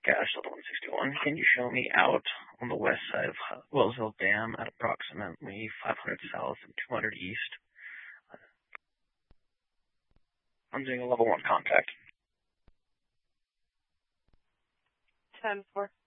Cash Delta 161. Can you show me out on the west side of Wellsville Dam at approximately 500 south and 200 east? I'm doing a level 1 contact. 10-4.